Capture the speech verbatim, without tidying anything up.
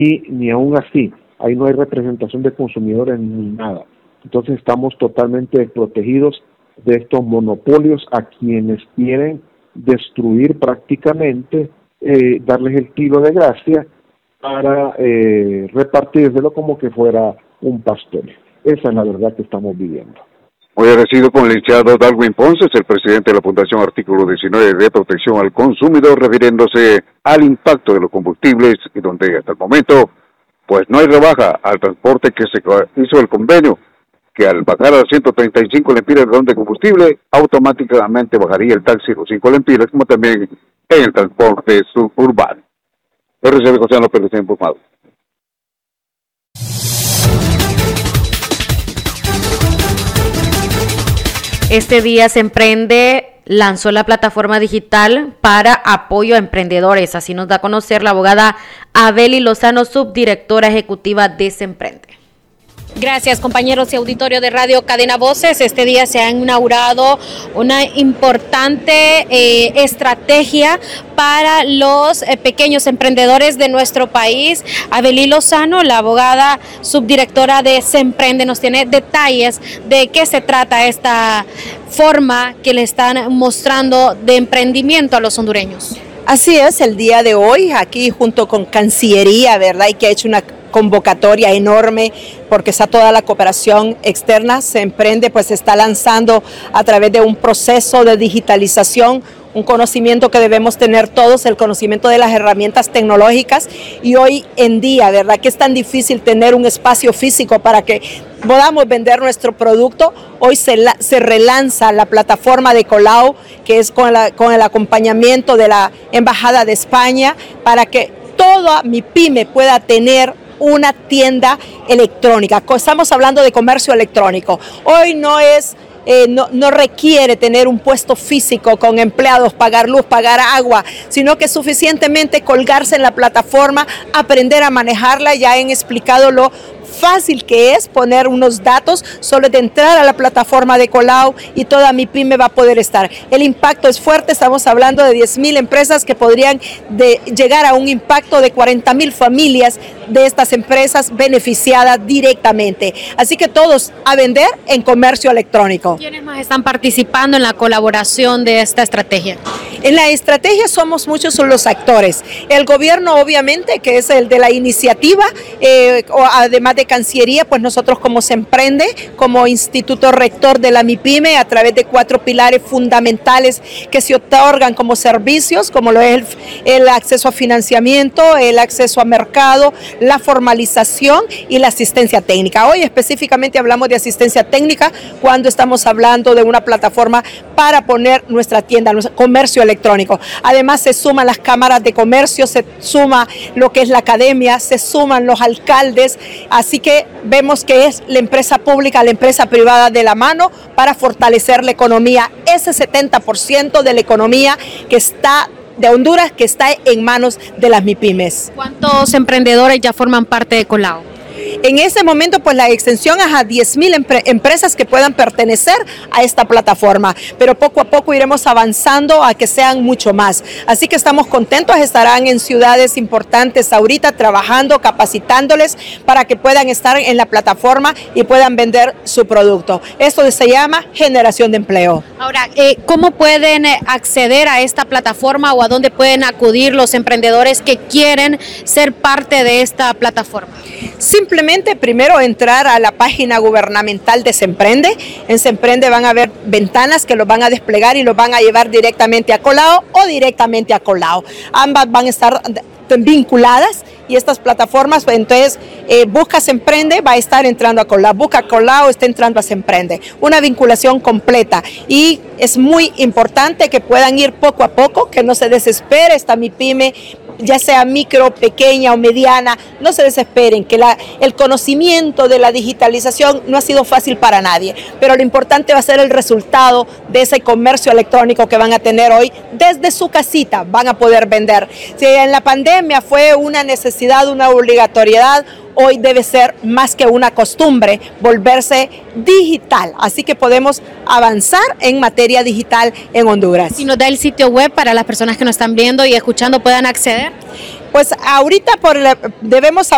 y ni aún así, ahí no hay representación de consumidores ni nada. Entonces estamos totalmente protegidos de estos monopolios a quienes quieren destruir prácticamente, eh, darles el tiro de gracia para eh, repartírselo como que fuera un pastel. Esa es la verdad que estamos viviendo. Muy agradecido con el licenciado Darwin Ponce, el presidente de la Fundación Artículo diecinueve de Protección al Consumidor, refiriéndose al impacto de los combustibles y donde hasta el momento pues no hay rebaja al transporte, que se hizo el convenio que al bajar a ciento treinta y cinco lempiras el galón de combustible, automáticamente bajaría el taxi los cinco lempiras, como también en el transporte suburbano. R C B José López está informado. Este día Se Emprende lanzó la plataforma digital para apoyo a emprendedores. Así nos da a conocer la abogada Abeli Lozano, subdirectora ejecutiva de Se Emprende. Gracias, compañeros y auditorio de Radio Cadena Voces. Este día se ha inaugurado una importante eh, estrategia para los eh, pequeños emprendedores de nuestro país. Abeli Lozano, la abogada subdirectora de Se Emprende, nos tiene detalles de qué se trata esta forma que le están mostrando de emprendimiento a los hondureños. Así es, el día de hoy, aquí junto con Cancillería, ¿verdad? Y que ha hecho una convocatoria enorme porque está toda la cooperación externa. Se Emprende pues está lanzando a través de un proceso de digitalización, un conocimiento que debemos tener todos, el conocimiento de las herramientas tecnológicas, y hoy en día, ¿verdad? Que es tan difícil tener un espacio físico para que podamos vender nuestro producto. Hoy se, la, se relanza la plataforma de Colau, que es con, la, con el acompañamiento de la Embajada de España, para que toda mi pyme pueda tener una tienda electrónica. Estamos hablando de comercio electrónico. Hoy no es, eh, no, no requiere tener un puesto físico con empleados, pagar luz, pagar agua, sino que suficientemente colgarse en la plataforma, aprender a manejarla. Ya han explicado lo fácil que es poner unos datos, solo de entrar a la plataforma de Colau y toda mi pyme va a poder estar. El impacto es fuerte, estamos hablando de diez mil empresas que podrían de llegar a un impacto de cuarenta mil familias de estas empresas beneficiadas directamente. Así que todos a vender en comercio electrónico. ¿Quiénes más están participando en la colaboración de esta estrategia? En la estrategia somos muchos los actores. El gobierno, obviamente, que es el de la iniciativa, eh, además de Cancillería, pues nosotros como Se Emprende, como Instituto Rector de la MIPYME, a través de cuatro pilares fundamentales que se otorgan como servicios, como lo es el, el acceso a financiamiento, el acceso a mercado, la formalización y la asistencia técnica. Hoy específicamente hablamos de asistencia técnica cuando estamos hablando de una plataforma para poner nuestra tienda, nuestro comercio electrónico. Además se suman las cámaras de comercio, se suma lo que es la academia, se suman los alcaldes, así que vemos que es la empresa pública, la empresa privada de la mano para fortalecer la economía, ese setenta por ciento de la economía que está de Honduras, que está en manos de las MIPYMES. ¿Cuántos emprendedores ya forman parte de Colau? En ese momento, pues la extensión es a diez mil empre- empresas que puedan pertenecer a esta plataforma, pero poco a poco iremos avanzando a que sean mucho más. Así que estamos contentos, estarán en ciudades importantes ahorita trabajando, capacitándoles para que puedan estar en la plataforma y puedan vender su producto. Esto se llama generación de empleo. Ahora, eh, ¿cómo pueden acceder a esta plataforma o a dónde pueden acudir los emprendedores que quieren ser parte de esta plataforma? Simplemente primero entrar a la página gubernamental de Se Emprende. En Se Emprende van a ver ventanas que los van a desplegar y los van a llevar directamente a Colau o directamente a Colau. Ambas van a estar vinculadas y estas plataformas, entonces eh, busca Se Emprende, va a estar entrando a Colau, busca Colau, está entrando a Se Emprende. Una vinculación completa y es muy importante que puedan ir poco a poco, que no se desespere esta MIPYME, ya sea micro, pequeña o mediana, no se desesperen, que la, el conocimiento de la digitalización no ha sido fácil para nadie, pero lo importante va a ser el resultado de ese comercio electrónico que van a tener hoy desde su casita, van a poder vender. Si en la pandemia fue una necesidad, una obligatoriedad, hoy debe ser más que una costumbre volverse digital, así que podemos avanzar en materia digital en Honduras. Si nos da el sitio web para las personas que nos están viendo y escuchando puedan acceder. Pues ahorita por la, debemos